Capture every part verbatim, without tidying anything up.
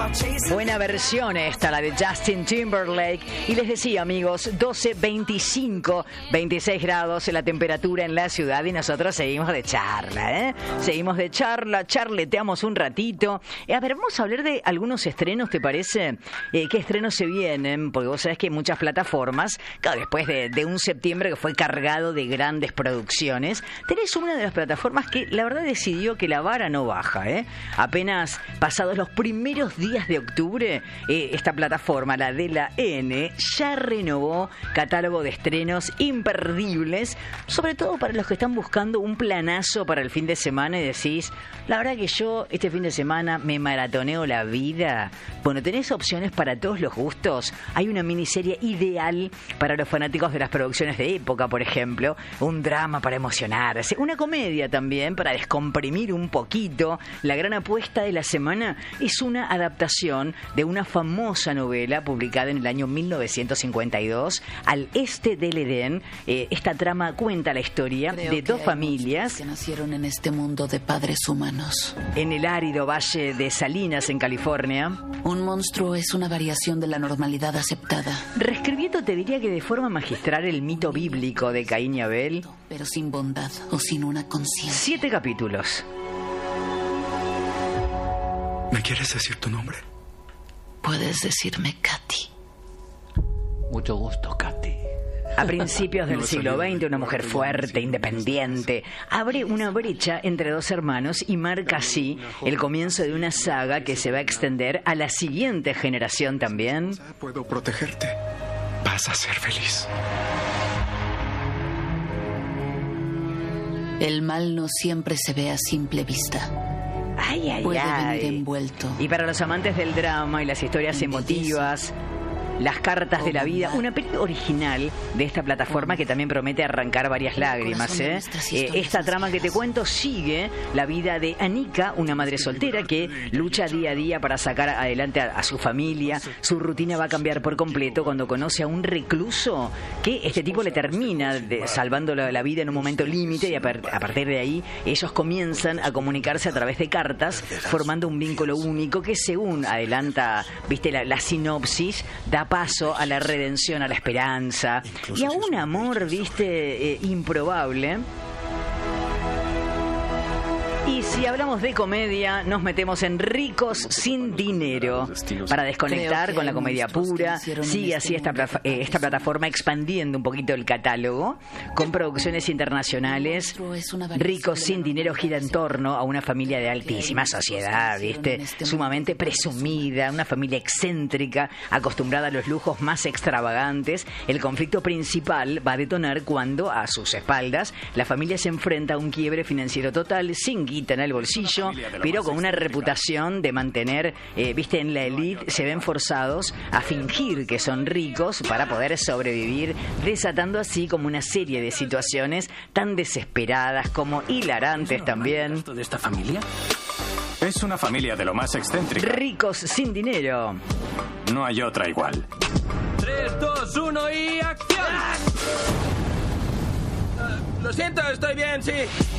Buena versión esta, la de Justin Timberlake. Y les decía, amigos, doce, veinticinco, veintiséis grados la temperatura en la ciudad y nosotros seguimos de charla, ¿eh? Seguimos de charla, charleteamos un ratito. Eh, a ver, vamos a hablar de algunos estrenos, ¿te parece? Eh, ¿Qué estrenos se vienen? Porque vos sabés que hay muchas plataformas, claro, después de, de un septiembre que fue cargado de grandes producciones, tenés una de las plataformas que la verdad decidió que la vara no baja, ¿eh? Apenas pasados los primeros días de octubre, eh, esta plataforma, la de la N, ya renovó catálogo de estrenos imperdibles, sobre todo para los que están buscando un planazo para el fin de semana y decís, la verdad que yo este fin de semana me maratoneo la vida. Bueno, tenés opciones para todos los gustos. Hay una miniserie ideal para los fanáticos de las producciones de época, por ejemplo, un drama para emocionarse, una comedia también para descomprimir un poquito. La gran apuesta de la semana es una adaptación de una famosa novela publicada en el año mil novecientos cincuenta y dos, Al Este del Edén. Eh, esta trama cuenta la historia Creo de dos que familias que nacieron en este mundo de padres humanos. en el árido valle de Salinas, en California. Un monstruo es una variación de la normalidad aceptada, Reescribiendo, te diría que de forma magistral, el mito bíblico de Caín y Abel. pero sin bondad o sin una conciencia. Siete capítulos. ¿Me quieres decir tu nombre? Puedes decirme Katy. Mucho gusto, Katy. A principios del No siglo salió veinte, una mujer fuerte, independiente, abre una brecha entre dos hermanos y marca así el comienzo de una saga que se va a extender a la siguiente generación también. Puedo protegerte. Vas a ser feliz. El mal no siempre se ve a simple vista. Ay, ay, Puede ay. venir envuelto. Y para los amantes del drama y las historias emotivas, Las cartas de la vida, una película original de esta plataforma que también promete arrancar varias lágrimas, ¿eh? Eh, esta trama que te cuento sigue la vida de Anika, una madre soltera que lucha día a día para sacar adelante a, a su familia. Su rutina va a cambiar por completo cuando conoce a un recluso que este tipo le termina de, salvando la, la vida en un momento límite, y a, per, a partir de ahí ellos comienzan a comunicarse a través de cartas, formando un vínculo único que, según adelanta, viste, la, la sinopsis, da paso a la redención, a la esperanza y a un amor, viste, eh, improbable. Y si hablamos de comedia, nos metemos en Ricos sin Dinero para desconectar con la comedia pura. Sigue así esta, eh, esta plataforma expandiendo un poquito el catálogo con producciones internacionales. Ricos sin Dinero gira en torno a una familia de altísima sociedad, ¿viste? Sumamente presumida, una familia excéntrica, acostumbrada a los lujos más extravagantes. El conflicto principal va a detonar cuando, a sus espaldas, la familia se enfrenta a un quiebre financiero total, sin guita en el bolsillo, pero con una reputación de mantener, eh, viste, en la élite se ven forzados a fingir que son ricos para poder sobrevivir, desatando así como una serie de situaciones tan desesperadas como hilarantes también. ¿De esta familia? Es una familia de lo más excéntrica. Ricos sin Dinero. No hay otra igual. tres, dos, uno y ¡acción! Uh, lo siento, estoy bien, sí.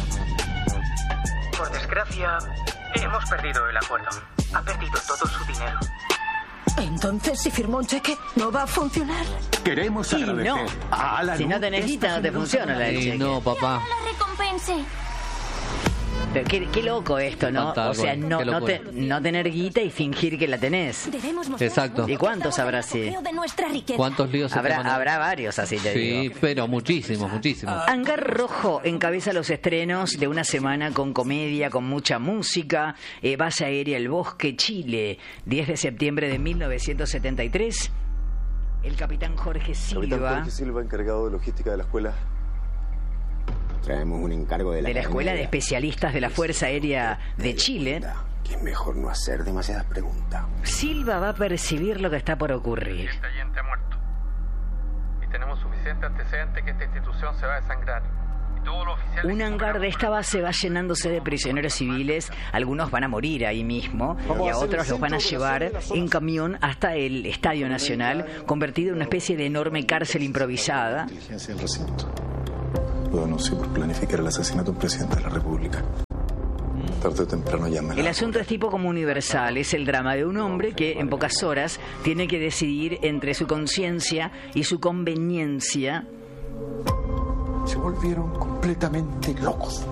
Por desgracia, hemos perdido el acuerdo. Ha perdido todo su dinero. Entonces, si firmó un cheque, ¿no va a funcionar? Queremos Y agradecer no. a Alan. Si no tenés guita, no te funciona la del Y cheque. no, papá. la recompense. Pero qué, qué loco esto, ¿no? Tal O sea, cual, no, qué no, locura. te- no tener guita y fingir que la tenés. Debemos mostrar Exacto. al mundo ¿Y cuántos que habrá estamos en así? apogeo de nuestra riqueza. ¿Cuántos líos se Habrá, toman? habrá varios, así te Sí, digo. pero muchísimos, muchísimos. Hangar Rojo encabeza los estrenos de una semana con comedia, con mucha música. Eh, Base Aérea El Bosque, Chile, diez de septiembre de mil novecientos setenta y tres. El capitán Jorge Capitán Silva, Jorge Silva, encargado de logística de la escuela. Traemos un encargo de la, de la Escuela de Academia. Especialistas de la Fuerza Aérea de Chile. Que es mejor no hacer demasiadas preguntas. Silva va a percibir lo que está por ocurrir. Este agente ha muerto. Y tenemos suficiente antecedente que esta institución se va a desangrar. Y todos los oficiales... Un hangar de esta base va llenándose de prisioneros civiles. Algunos van a morir ahí mismo y a otros los van a llevar en camión hasta el Estadio Nacional, convertido en una especie de enorme cárcel improvisada. Inteligencia del recinto. Lo denunció por planificar el asesinato del presidente de la República. Tarde o temprano ya me la El asunto es tipo como universal. Es el drama de un hombre que en pocas horas tiene que decidir entre su conciencia y su conveniencia. Se volvieron completamente locos.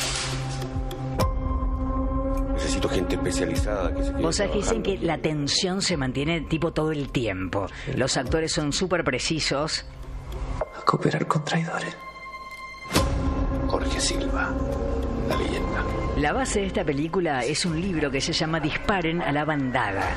Necesito gente especializada que se quede Vos sabés que dicen trabajando. que la tensión se mantiene tipo todo el tiempo. Los actores son súper precisos. A cooperar con traidores. Jorge Silva, la leyenda. La base de esta película es un libro que se llama Disparen a la bandada.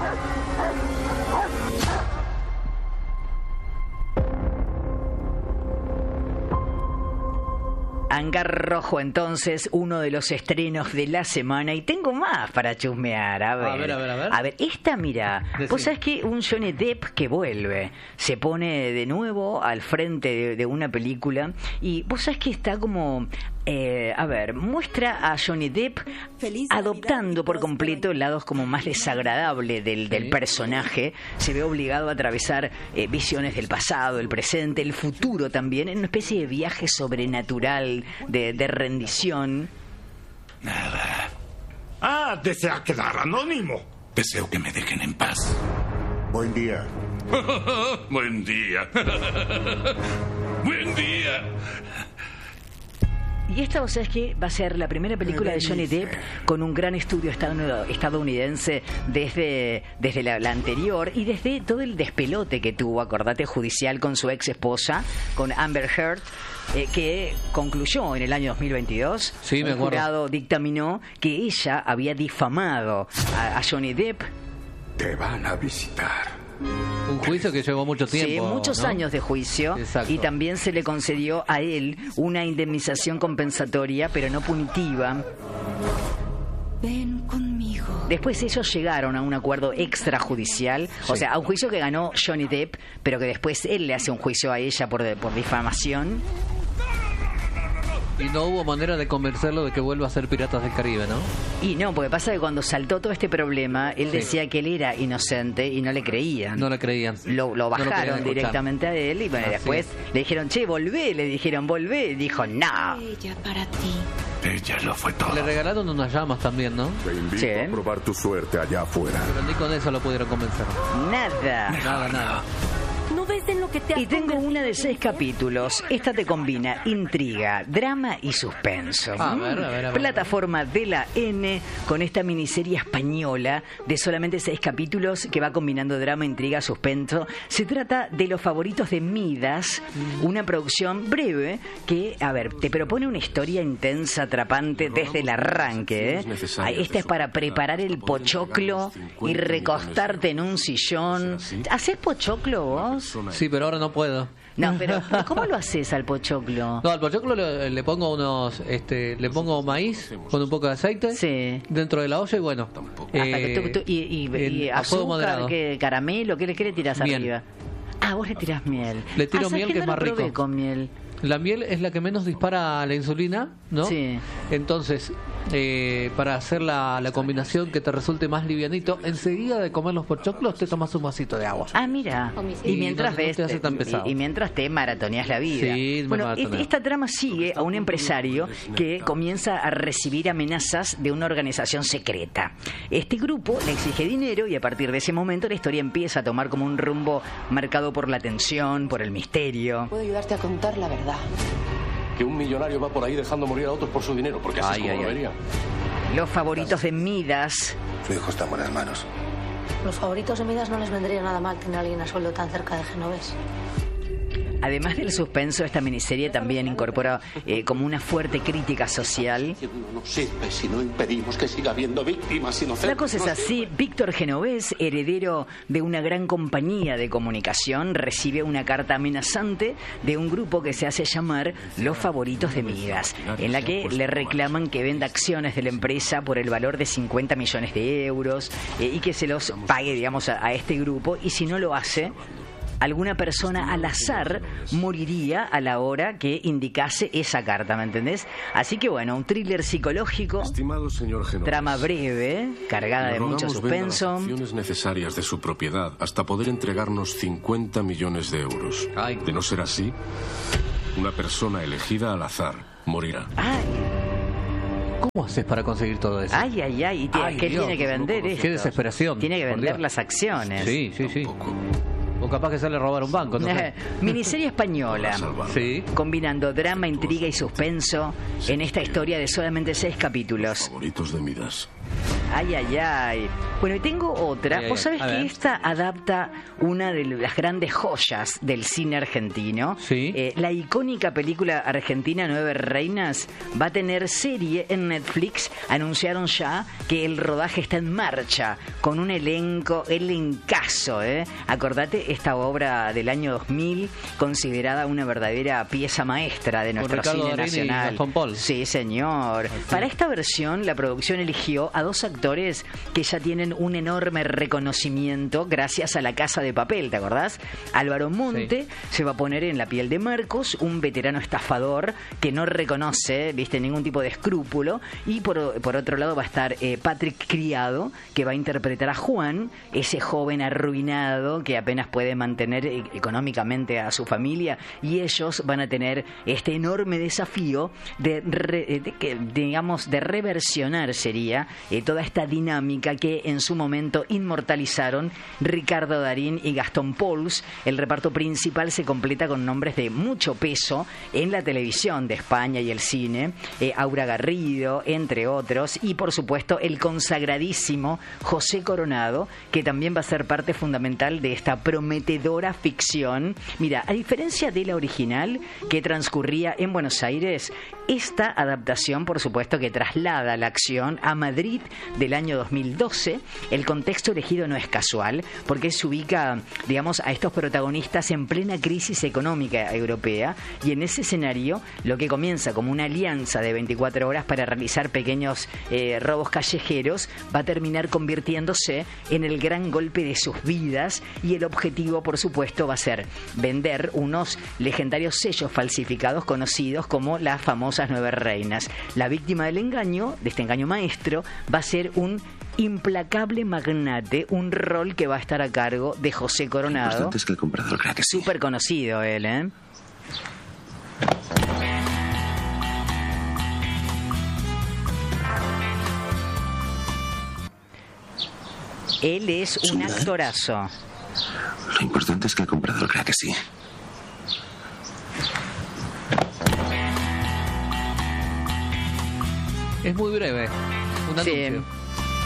Hangar Rojo, entonces, uno de los estrenos de la semana. Y tengo más para chusmear. A ver, A ver, a ver, a ver. A ver, esta, mira. Decime. Vos sabés que un Johnny Depp que vuelve. Se pone de nuevo al frente de, de una película. Y vos sabés que está como... Eh, a ver, muestra a Johnny Depp adoptando por completo el lado como más desagradable del, del personaje. Se ve obligado a atravesar eh, visiones del pasado, el presente, el futuro también, en una especie de viaje sobrenatural, de, de rendición. Nada. Ah, desea quedar anónimo. Deseo que me dejen en paz. Buen día. Buen día. Buen día. Y esta, vos sabés que va a ser la primera película de Johnny Depp con un gran estudio estadoun- estadounidense desde, desde la, la anterior y desde todo el despelote que tuvo, acordate, judicial con su ex esposa, con Amber Heard, eh, que concluyó en el año dos mil veintidós. Sí, me un acuerdo. jurado dictaminó que ella había difamado a, a Johnny Depp. Te van a visitar. Un juicio que llevó mucho tiempo. Sí, muchos ¿no? años de juicio. Exacto. Y también se le concedió a él una indemnización compensatoria, pero no punitiva. Ven conmigo. Después ellos llegaron a un acuerdo extrajudicial, o sea, a un juicio que ganó Johnny Depp, pero que después él le hace un juicio a ella por, por difamación. Y no hubo manera de convencerlo de que vuelva a ser Piratas del Caribe, ¿no? Y no, porque pasa que cuando saltó todo este problema, él Sí. decía que él era inocente y no le creían. No le creían. Lo, lo No lo querían bajaron escuchar. directamente a él y bueno, Así después es. le dijeron, che, volvé, le dijeron, volvé, y dijo, no. Ella para ti. Ella lo fue todo. Le regalaron unas llamas también, ¿no? Te invito Sí. a probar tu suerte allá afuera. Pero ni con eso lo pudieron convencer. Nada. Nada, nada. ¿No ves en lo que te has Y tengo convertido? una de seis capítulos. Esta te combina intriga, drama y suspenso. A ver, a ver, a ver. Plataforma de la N con esta miniserie española de solamente seis capítulos que va combinando drama, intriga, suspenso. Se trata de Los favoritos de Midas, una producción breve que, a ver, te propone una historia intensa, atrapante desde el arranque. ¿eh? Ay, Esta es para preparar el pochoclo y recostarte en un sillón. ¿Haces pochoclo vos? Sí, pero ahora no puedo. No, pero ¿cómo lo haces al pochoclo? No, al pochoclo le, le pongo unos, este, le pongo maíz con un poco de aceite Sí. dentro de la olla y bueno. Hasta que tú- tú- y y- en- y a fuego azúcar, moderado. ¿qué, caramelo, ¿qué le, qué le tiras Miel. arriba? Ah, vos le tirás miel. Le tiro Ah, ¿sabes miel, qué? que No es lo más rico. probé con miel. La miel es la que menos dispara la insulina, ¿no? Sí. Entonces, eh, para hacer la, la combinación que te resulte más livianito, enseguida de comer los pochoclos te tomas un vasito de agua. Ah, mira. Y Y mientras no- no ves te hace tan pesado. y, y mientras te maratoneas la vida. Sí, me bueno, maratoneo. es- esta trama sigue a un empresario que comienza a recibir amenazas de una organización secreta. Este grupo le exige dinero y a partir de ese momento la historia empieza a tomar como un rumbo marcado por la tensión, por el misterio. Puedo ayudarte a contar la verdad. Que un millonario va por ahí dejando morir a otros por su dinero, porque así Ay, es como ay, lo ay. vería. Los favoritos de Midas. Su hijo está en buenas manos. Los favoritos de Midas no les vendría nada mal tener a alguien a sueldo tan cerca de Genovés. Además del suspenso, esta miniserie también incorpora eh, como una fuerte crítica social. No sirve si no impedimos que siga habiendo víctimas inocentes. La cosa es así, Víctor Genovés, heredero de una gran compañía de comunicación, recibe una carta amenazante de un grupo que se hace llamar Los Favoritos de Midas, en la que le reclaman que venda acciones de la empresa por el valor de cincuenta millones de euros eh, y que se los pague, digamos, a, a este grupo, y si no lo hace, alguna persona al azar moriría a la hora que indicase esa carta, ¿me entendés? Así que bueno, un thriller psicológico, Estimado señor Genovés, trama breve, cargada le de mucho rogamos venda las suspenso. acciones necesarias de su propiedad hasta poder entregarnos cincuenta millones de euros. De no ser así, una persona elegida al azar morirá. Ay. ¿Cómo haces para conseguir todo eso? Ay, ay, ay. ¿Y Ay, qué Dios, tiene que vender esto? Qué desesperación. Tiene que por vender Dios. las acciones. Sí, sí, sí. O capaz que sale a robar un banco, no sé. Miniserie española. Sí. Combinando drama, intriga y suspenso en esta historia de solamente seis capítulos. Favoritos de Midas. Ay, ay, ay. Bueno, y tengo otra. Ay, ay, Vos sabés a que ver. esta adapta una de las grandes joyas del cine argentino. Sí. Eh, la icónica película argentina Nueve Reinas va a tener serie en Netflix. Anunciaron ya que el rodaje está en marcha con un elenco, elencazo, ¿eh? Acordate, esta obra del año dos mil, considerada una verdadera pieza maestra de nuestro Ricardo cine Darín y nacional. Gastón Paul. Sí, señor. Para esta versión, la producción eligió a dos actores que ya tienen un enorme reconocimiento gracias a La Casa de Papel, ¿te acordás? Álvaro Monte sí. se va a poner en la piel de Marcos, un veterano estafador que no reconoce, viste, ningún tipo de escrúpulo. Y por, por otro lado va a estar eh, Patrick Criado, que va a interpretar a Juan, ese joven arruinado que apenas puede mantener eh, económicamente a su familia. Y ellos van a tener este enorme desafío de, re, de, de digamos, de reversionar, sería eh, toda esta dinámica que en su momento inmortalizaron Ricardo Darín y Gastón Pauls. El reparto principal se completa con nombres de mucho peso en la televisión de España y el cine, eh, Aura Garrido, entre otros, y por supuesto el consagradísimo José Coronado, que también va a ser parte fundamental de esta prometedora ficción. Mira, a diferencia de la original, que transcurría en Buenos Aires, esta adaptación, por supuesto, que traslada la acción a Madrid del año dos mil doce. El contexto elegido no es casual, porque se ubica, digamos, a estos protagonistas en plena crisis económica europea, y en ese escenario lo que comienza como una alianza de veinticuatro horas para realizar pequeños eh, robos callejeros va a terminar convirtiéndose en el gran golpe de sus vidas, y el objetivo, por supuesto, va a ser vender unos legendarios sellos falsificados conocidos como las famosas Nueve Reinas. La víctima del engaño, de este engaño maestro, va a ser un implacable magnate, un rol que va a estar a cargo de José Coronado. Lo importante es que el comprador crea que sí. Súper conocido él, ¿eh? Él es un actorazo. Lo importante es que el comprador crea que sí. Es muy breve. Un anuncio. Sí.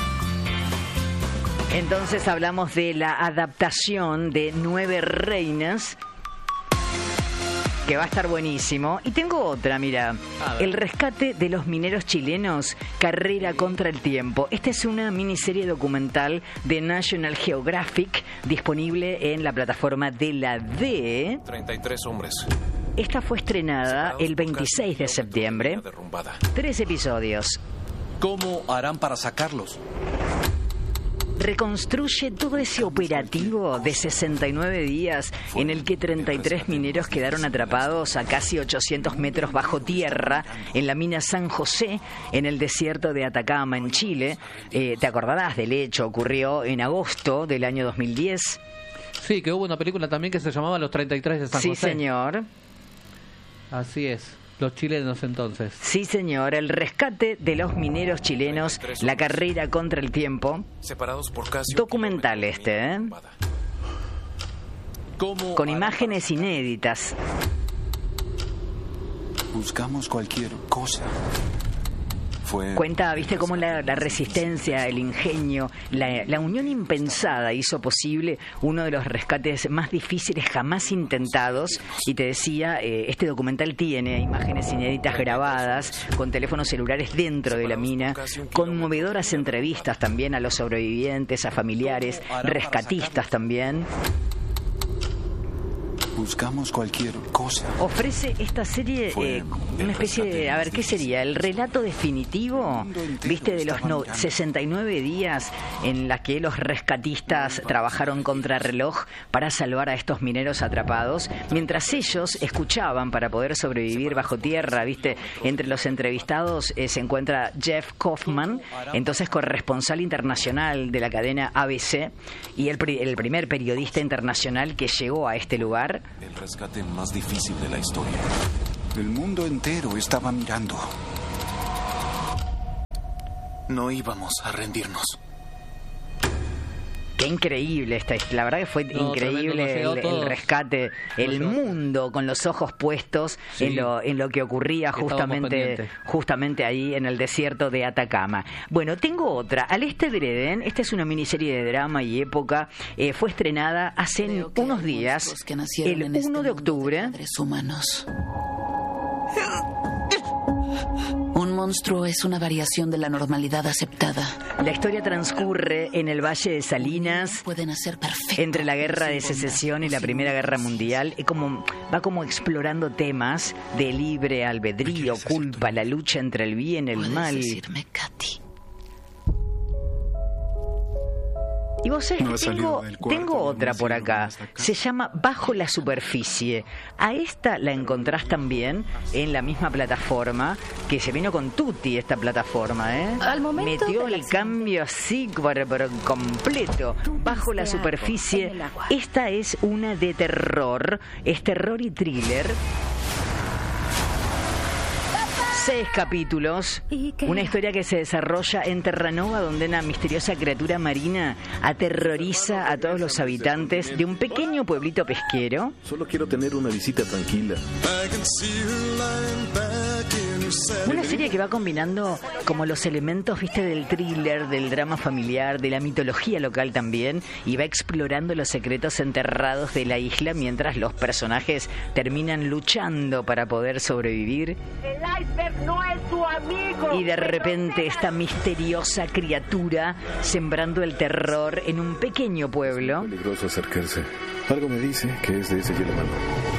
Entonces hablamos de la adaptación de Nueve Reinas, que va a estar buenísimo. Y tengo otra, mira. El rescate de los mineros chilenos, carrera contra el tiempo. Esta es una miniserie documental de National Geographic, disponible en la plataforma de la D. treinta y tres hombres. Esta fue estrenada el veintiséis de septiembre. Tres episodios. ¿Cómo harán para sacarlos? Reconstruye todo ese operativo de sesenta y nueve días en el que treinta y tres mineros quedaron atrapados a casi ochocientos metros bajo tierra en la mina San José, en el desierto de Atacama, en Chile. Eh, ¿Te acordarás del hecho? Ocurrió en agosto del año dos mil diez. Sí, que hubo una película también que se llamaba Los treinta y tres de San Sí, José. señor. Así es. Los chilenos, entonces. Sí, señor. El rescate de los mineros chilenos, la carrera contra el tiempo. Separados por casi documental este, ¿eh? Con imágenes inéditas. Buscamos cualquier cosa. Fue... Cuenta, viste, cómo la, la resistencia, el ingenio, la, la unión impensada hizo posible uno de los rescates más difíciles jamás intentados. Y te decía, eh, este documental tiene imágenes inéditas grabadas con teléfonos celulares dentro de la mina, conmovedoras entrevistas también a los sobrevivientes, a familiares, rescatistas también. Buscamos cualquier cosa. Ofrece esta serie eh, una especie de... A ver, ¿qué sería? ¿El relato definitivo? ¿Viste? De los no, sesenta y nueve días en las que los rescatistas trabajaron contra reloj para salvar a estos mineros atrapados, mientras ellos escuchaban para poder sobrevivir bajo tierra, ¿viste? Entre los entrevistados eh, se encuentra Jeff Kaufman, entonces corresponsal internacional de la cadena A B C y el, el primer periodista internacional que llegó a este lugar. El rescate más difícil de la historia. El mundo entero estaba mirando. No íbamos a rendirnos. Qué increíble esta, la verdad que fue No, increíble tremendo, nos el, llegó el todo. rescate, el Nos llegó. mundo con los ojos puestos Sí. en lo en lo que ocurría Estábamos justamente pendientes. justamente ahí en el desierto de Atacama. Bueno, tengo otra, Al Este del Edén. Esta es una miniserie de drama y época, eh, fue estrenada hace unos días, que nacieron el en este uno de octubre. Padres humanos. Un monstruo es una variación de la normalidad aceptada. La historia transcurre en el Valle de Salinas, Pueden hacer perfecto. entre la Guerra de Secesión y la Primera Guerra Mundial. Y como, va como explorando temas de libre albedrío, culpa, la lucha entre el bien y el mal. Decirme, Katy. Y vos sabés No que ha salido tengo, del cuarto, tengo no otra ha por salido acá. hasta acá. Se llama Bajo la Superficie. A esta la encontrás también en la misma plataforma, que se vino con Tutti esta plataforma, ¿eh? Al momento Metió de la el cambio así por, por completo. Bajo la viste Superficie. algo en el agua. Esta es una de terror. Es terror y thriller. Seis capítulos, ¿Y qué? una historia que se desarrolla en Terranova, donde una misteriosa criatura marina aterroriza a todos los habitantes de un pequeño pueblito pesquero. Solo quiero tener una visita tranquila. Una serie que va combinando como los elementos, viste, del thriller, del drama familiar, de la mitología local también, y va explorando los secretos enterrados de la isla mientras los personajes terminan luchando para poder sobrevivir. El iceberg no es tu amigo. Y de repente esta misteriosa criatura sembrando el terror en un pequeño pueblo. Es peligroso acercarse. Algo me dice que es de ese hielo malo.